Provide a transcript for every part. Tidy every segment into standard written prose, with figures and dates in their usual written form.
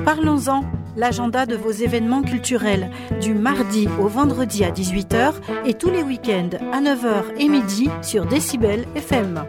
Parlons-en, l'agenda de vos événements culturels, du mardi au vendredi à 18h et tous les week-ends à 9h et midi sur Décibel FM.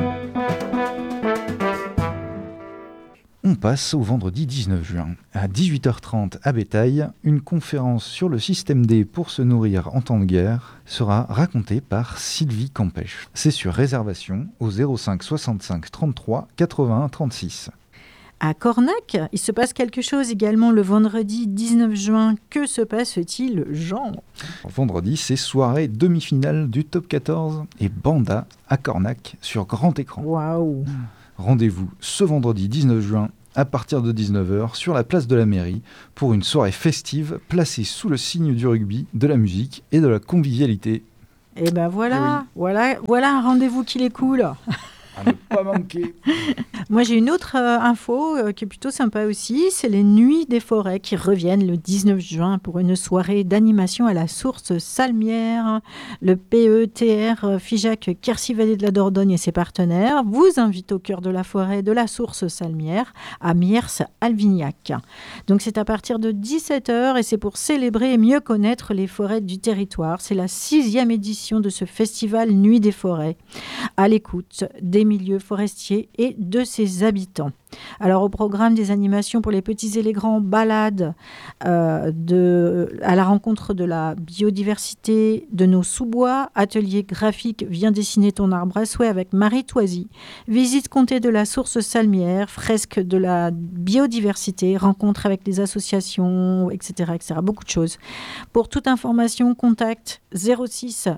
On passe au vendredi 19 juin. À 18h30 à Bétail, une conférence sur le système D pour se nourrir en temps de guerre sera racontée par Sylvie Campèche. C'est sur réservation au 05 65 33 81 36. À Cornac, il se passe quelque chose également le vendredi 19 juin. Que se passe-t-il, Jean ? Vendredi, c'est soirée demi-finale du Top 14 et Banda à Cornac sur grand écran. Waouh ! Rendez-vous ce vendredi 19 juin à partir de 19h sur la place de la mairie pour une soirée festive placée sous le signe du rugby, de la musique et de la convivialité. Et ben voilà, voilà un rendez-vous qui est cool. À ne pas manquer. Moi, j'ai une autre info qui est plutôt sympa aussi. C'est les Nuits des Forêts qui reviennent le 19 juin pour une soirée d'animation à la source Salmière. Le PETR FIJAC Quercy-Vallée de la Dordogne et ses partenaires vous invitent au cœur de la forêt de la source Salmière à Miers-Alvignac. Donc, c'est à partir de 17h et c'est pour célébrer et mieux connaître les forêts du territoire. C'est la 6e édition de ce festival Nuits des Forêts, à l'écoute des milieux forestiers et de ses habitants. Alors au programme des animations pour les petits et les grands, balades à la rencontre de la biodiversité de nos sous-bois, atelier graphique Viens dessiner ton arbre à souhait avec Marie Toisy, visite comptée de la source Salmière, fresque de la biodiversité, rencontre avec les associations, etc., etc. Beaucoup de choses. Pour toute information, contact 06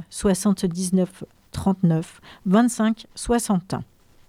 79 39 25 61.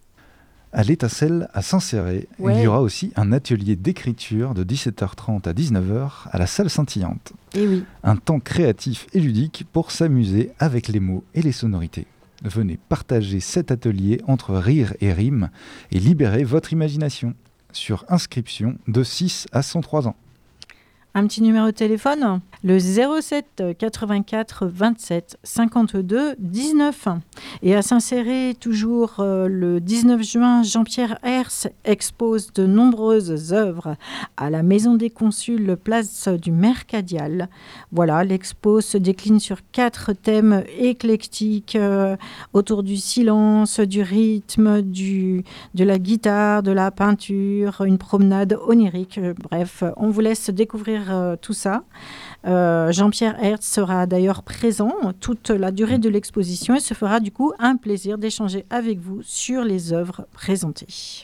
À l'Étincelle, à Saint-Céré, Ouais. Il y aura aussi un atelier d'écriture de 17h30 à 19h à la salle scintillante. Et oui. Un temps créatif et ludique pour s'amuser avec les mots et les sonorités. Venez partager cet atelier entre rire et rime et libérer votre imagination. Sur inscription de 6 à 103 ans. Un petit numéro de téléphone, le 07 84 27 52 19. Et à Saint-Céré, toujours le 19 juin, Jean-Pierre Herse expose de nombreuses œuvres à la Maison des Consuls, place du Mercadial. Voilà, l'expo se décline sur 4 thèmes éclectiques autour du silence, du rythme, de la guitare, de la peinture, une promenade onirique. Bref, on vous laisse découvrir tout ça. Jean-Pierre Hertz sera d'ailleurs présent toute la durée de l'exposition et se fera du coup un plaisir d'échanger avec vous sur les œuvres présentées.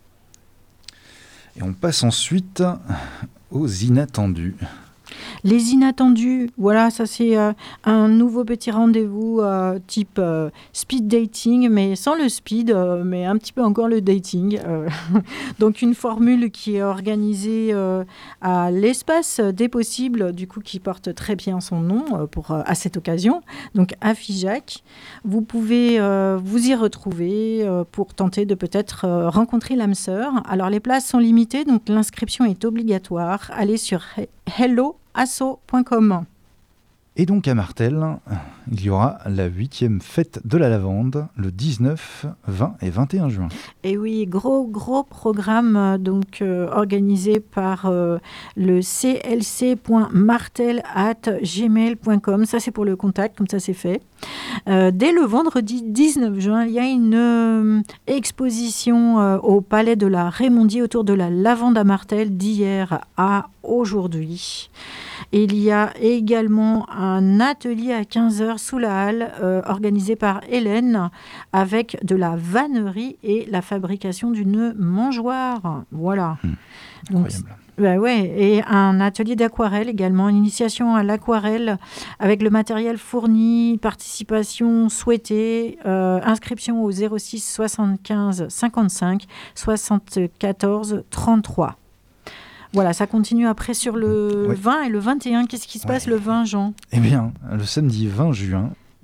Et on passe ensuite aux inattendus. Les inattendus, voilà, ça c'est un nouveau petit rendez-vous type speed dating, mais sans le speed, mais un petit peu encore le dating. Donc une formule qui est organisée à l'espace des possibles, du coup qui porte très bien son nom à cette occasion, donc à FIJAC. Vous pouvez vous y retrouver pour tenter de peut-être rencontrer l'âme sœur. Alors les places sont limitées, donc l'inscription est obligatoire. Allez sur helloasso.com. Et donc à Martel, il y aura la 8e fête de la lavande le 19, 20 et 21 juin. Et oui, gros programme organisé par le clc.martel@gmail.com. Ça c'est pour le contact, comme ça c'est fait. Dès le vendredi 19 juin, il y a une exposition au Palais de la Raymondier autour de la lavande à Martel d'hier à aujourd'hui. Il y a également un atelier à 15h sous la halle organisé par Hélène avec de la vannerie et la fabrication d'une mangeoire. Voilà. Donc, Incroyable. bah ouais, et un atelier d'aquarelle également, une initiation à l'aquarelle avec le matériel fourni, participation souhaitée, inscription au 06 75 55 74 33. Voilà, ça continue après sur le 20 et le 21. Qu'est-ce qui se passe le 20, Jean ? Eh bien, le samedi 20 juin,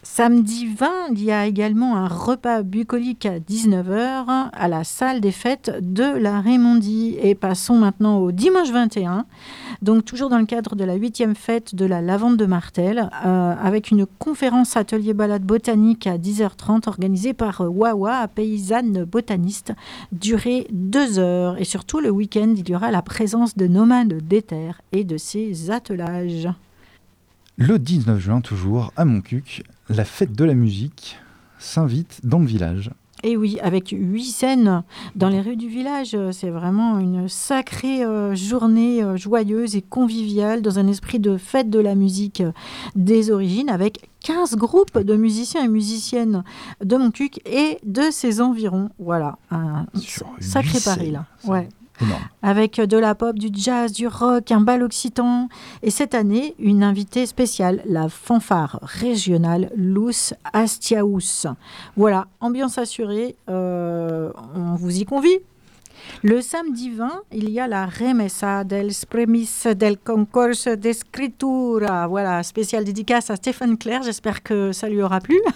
Samedi 20, il y a également un repas bucolique à 19 heures à la salle des fêtes de la Raymondie. Et passons maintenant au dimanche 21, donc toujours dans le cadre de la 8e fête de la lavande de Martel, avec une conférence atelier balade botanique à 10h30 organisée par Wawa, paysanne botaniste, durée 2 heures. Et surtout le week-end, il y aura la présence de nomades d'éther et de ses attelages. Le 19 juin, toujours, à Montcuq, la fête de la musique s'invite dans le village. Et oui, avec 8 scènes dans les rues du village. C'est vraiment une sacrée journée joyeuse et conviviale dans un esprit de fête de la musique des origines, avec 15 groupes de musiciens et musiciennes de Montcuq et de ses environs. Voilà, un sacré pari là. Ouais. Énorme. Avec de la pop, du jazz, du rock, un bal occitan. Et cette année, une invitée spéciale, la fanfare régionale Luz Astiaus. Voilà, ambiance assurée, on vous y convie. Le samedi 20, il y a la remessa dels premis del concorso d'escritura. Voilà, spéciale dédicace à Stéphane Clair, j'espère que ça lui aura plu.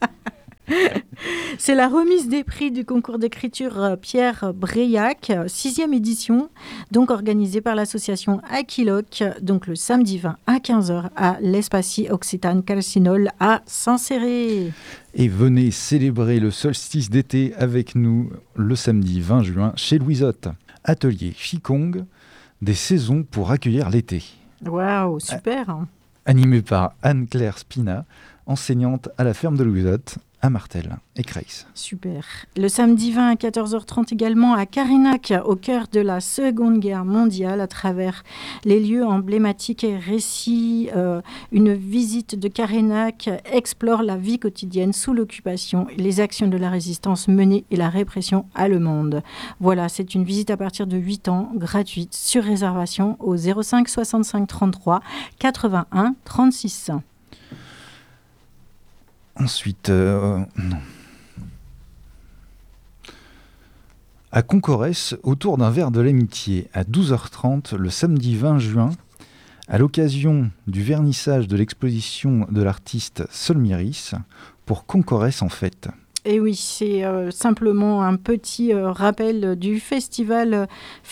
C'est la remise des prix du concours d'écriture Pierre Breillac, 6e édition, donc organisée par l'association Aquiloc, donc le samedi 20 à 15h à l'Espaci Occitane Carcinol à Saint-Céré. Et venez célébrer le solstice d'été avec nous le samedi 20 juin chez Louisotte. Atelier Qigong, des saisons pour accueillir l'été. Waouh, super. Animé par Anne-Claire Spina, enseignante à la ferme de Louisotte, à Martel et Creil. Super. Le samedi 20 à 14h30 également à Carinac, au cœur de la Seconde Guerre mondiale, à travers les lieux emblématiques et récits. Une visite de Carinac explore la vie quotidienne sous l'occupation, les actions de la résistance menée et la répression allemande. Voilà, c'est une visite à partir de 8 ans, gratuite, sur réservation au 05 65 33 81 36. Ensuite, à Concorès, autour d'un verre de l'amitié, à 12h30, le samedi 20 juin, à l'occasion du vernissage de l'exposition de l'artiste Solmiris, pour Concorès en fête. Et oui, c'est simplement un petit rappel du festival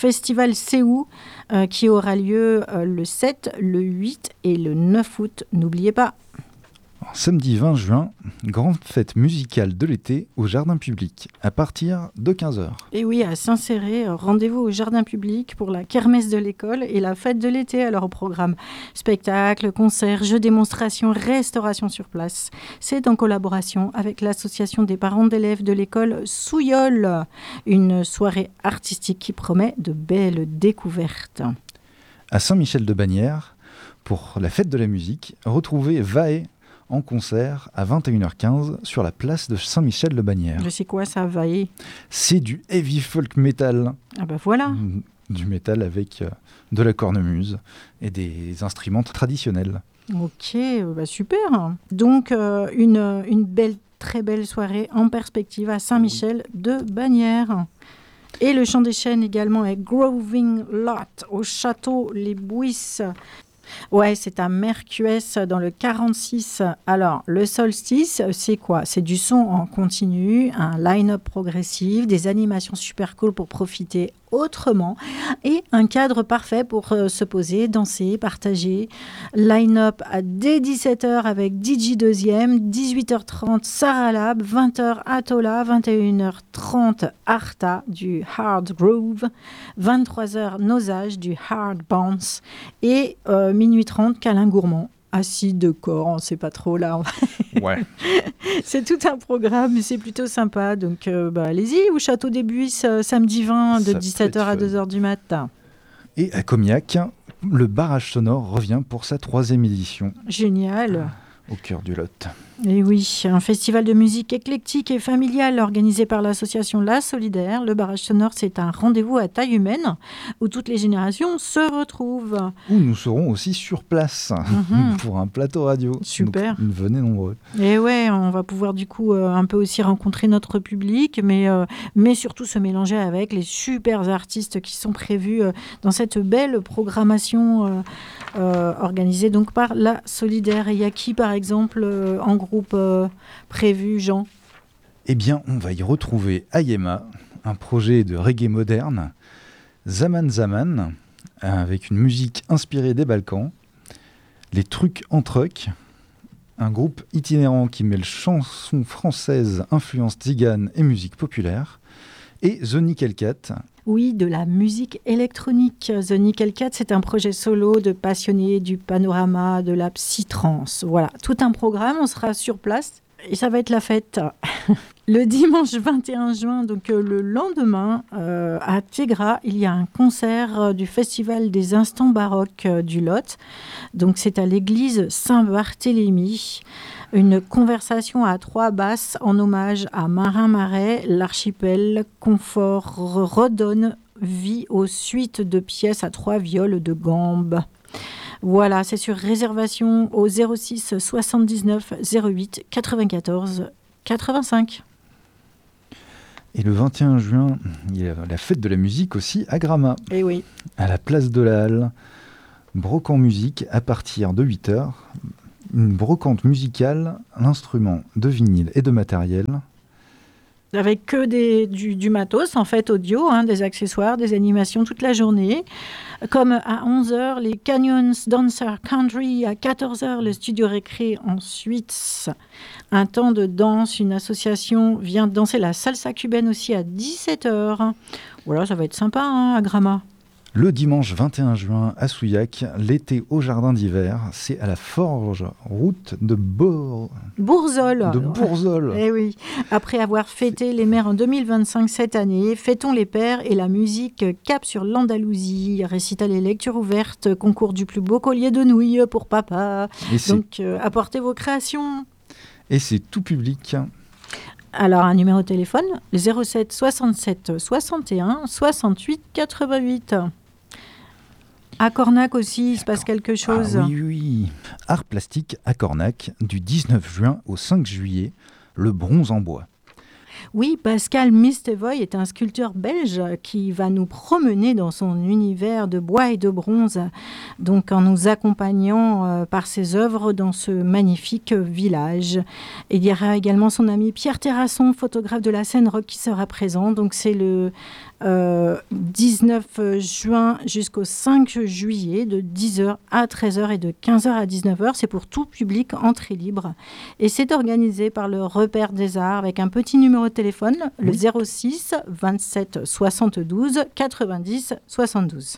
Séou qui aura lieu le 7, le 8 et le 9 août. N'oubliez pas. Samedi 20 juin, grande fête musicale de l'été au jardin public, à partir de 15h. Et oui, à Saint-Céré, rendez-vous au jardin public pour la kermesse de l'école et la fête de l'été. Alors au programme, spectacles, concerts, jeux, démonstrations, restauration sur place. C'est en collaboration avec l'association des parents d'élèves de l'école Souillol. Une soirée artistique qui promet de belles découvertes. À Saint-Michel-de-Bannières, pour la fête de la musique, retrouvez Vae en concert à 21h15 sur la place de Saint-Michel-de-Bannières. Je sais quoi ça, Vae ? C'est du heavy folk metal. Ah bah voilà. Du métal avec de la cornemuse et des instruments traditionnels. Ok, bah super. Donc une belle, très belle soirée en perspective à Saint-Michel-de-Bannières. Et le chant des chênes également est Groving Lot au château Les Bouisses. Ouais, c'est à Mercues dans le 46. Alors, le solstice, c'est quoi ? C'est du son en continu, un line-up progressif, des animations super cool pour profiter autrement et un cadre parfait pour se poser, danser, partager. Line-up dès 17h avec DJ Deuxième, 18h30 Sarah Lab, 20h Atola, 21h30 Arta du Hard Groove, 23h Nosage du Hard Bounce et minuit 30 Câlin Gourmand. Assis de corps, on ne sait pas trop là. Ouais. C'est tout un programme, mais c'est plutôt sympa. Donc allez-y, au Château des Buisses, samedi 20, de 17h à 2h du matin. Et à Comiac, le barrage sonore revient pour sa 3e édition. Génial. Au cœur du Lot. Et oui, un festival de musique éclectique et familial organisé par l'association La Solidaire. Le barrage sonore, c'est un rendez-vous à taille humaine où toutes les générations se retrouvent. Où nous serons aussi sur place pour un plateau radio. Super. Donc, venez nombreux. Et ouais, on va pouvoir du coup un peu aussi rencontrer notre public, mais surtout se mélanger avec les super artistes qui sont prévus dans cette belle programmation organisée donc par La Solidaire. Et il y a qui par exemple en groupe groupe prévu, Jean? Eh bien, on va y retrouver Ayema, un projet de reggae moderne, Zaman Zaman, avec une musique inspirée des Balkans, les Trucs en Truck, un groupe itinérant qui mêle chansons françaises, influence tzigane et musique populaire, et The Nickel Cat. Oui, de la musique électronique. The Nickel Cat, c'est un projet solo de passionnés du panorama de la psytrance. Voilà, tout un programme, on sera sur place et ça va être la fête. Le dimanche 21 juin, donc le lendemain, à Tégra, il y a un concert du Festival des Instants Baroques du Lot. Donc c'est à l'église Saint-Barthélemy. Une conversation à 3 basses en hommage à Marin Marais, l'archipel Confort redonne vie aux suites de pièces à 3 viols de gambe. Voilà, c'est sur réservation au 06 79 08 94 85. Et le 21 juin, il y a la fête de la musique aussi à Gramat. Eh oui. À la place de la Halle, brocant musique à partir de 8h. Une brocante musicale, l'instrument de vinyle et de matériel. Avec que du matos, en fait, audio, des accessoires, des animations toute la journée. Comme à 11h, les Canyons Dancer Country, à 14h, le studio récré ensuite. Un temps de danse, une association vient danser la salsa cubaine aussi à 17h. Voilà, ça va être sympa à Gramat. Le dimanche 21 juin à Souillac, l'été au jardin d'hiver, c'est à la Forge, route de Bourzol. De Bourzol. Eh oui. Après avoir fêté les mères en 2025 cette année, fêtons les pères et la musique cap sur l'Andalousie. Récital et lecture ouverte, concours du plus beau collier de nouilles pour papa. Donc apportez vos créations. Et c'est tout public. Alors, un numéro de téléphone, le 07 67 61 68 88. À Cornac aussi, il se passe quelque chose. Ah oui. Art plastique à Cornac, du 19 juin au 5 juillet, le bronze en bois. Oui, Pascal Mistevoy est un sculpteur belge qui va nous promener dans son univers de bois et de bronze, donc en nous accompagnant par ses œuvres dans ce magnifique village. Il y aura également son ami Pierre Terrasson, photographe de la scène rock, qui sera présent. Donc c'est le 19 juin jusqu'au 5 juillet, de 10h à 13h et de 15h à 19h. C'est pour tout public, entrée libre. Et c'est organisé par le Repère des Arts avec un petit numéro de téléphone, le 06 27 72 90 72.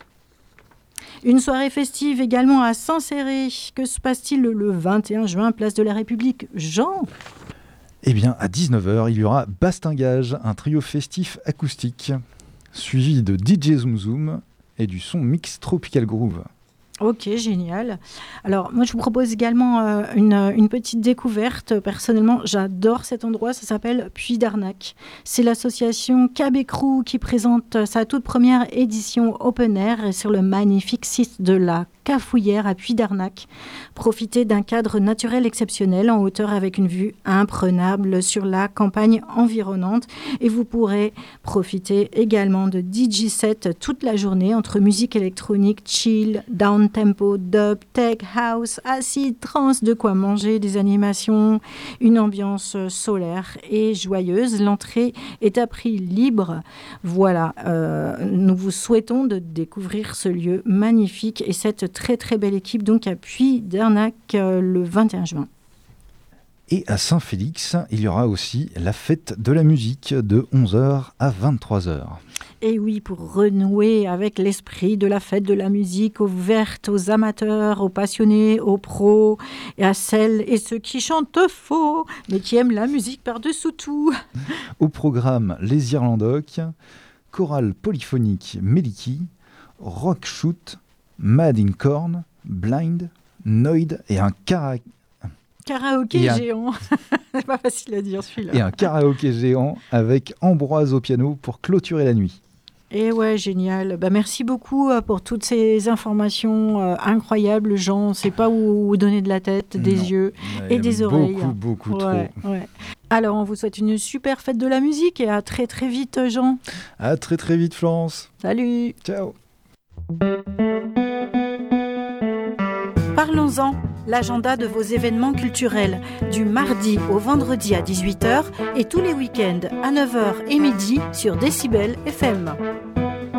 Une soirée festive également à Saint-Céré. Que se passe-t-il le 21 juin, place de la République, Jean? Eh bien, à 19h, il y aura Bastingage, un trio festif acoustique, suivi de DJ Zoom Zoom et du son mix Tropical Groove. Ok, génial. Alors, moi, je vous propose également une petite découverte. Personnellement, j'adore cet endroit. Ça s'appelle Puy d'Arnac. C'est l'association Cabécrou qui présente sa toute première édition open air sur le magnifique site de la Cafouillère à Puy d'Arnac. Profitez d'un cadre naturel exceptionnel en hauteur avec une vue imprenable sur la campagne environnante. Et vous pourrez profiter également de DJ set toute la journée entre musique électronique, chill, down-tempo, dub, tech, house, acid, trance, de quoi manger, des animations, une ambiance solaire et joyeuse. L'entrée est à prix libre. Voilà, nous vous souhaitons de découvrir ce lieu magnifique et cette très très belle équipe donc à Puy d'Arnac le 21 juin. Et à Saint-Félix, il y aura aussi la fête de la musique de 11h à 23h. Et oui, pour renouer avec l'esprit de la fête de la musique, ouverte aux amateurs, aux passionnés, aux pros, et à celles et ceux qui chantent faux, mais qui aiment la musique par-dessous tout. Au programme, les Irlandocs, chorale polyphonique Meliki, rock shoot, Mad in Corn, Blind, Noid et un karaoké géant. C'est pas facile à dire celui-là. Et un karaoké géant avec Ambroise au piano pour clôturer la nuit. Et ouais, génial. Merci beaucoup pour toutes ces informations incroyables, Jean. On ne sait pas où donner de la tête, des yeux et des oreilles. Beaucoup trop. Ouais. Alors, on vous souhaite une super fête de la musique et à très très vite, Jean. À très très vite, Florence. Salut. Ciao. Parlons-en. l'agenda de vos événements culturels, du mardi au vendredi à 18h et tous les week-ends à 9h et midi sur Décibel FM.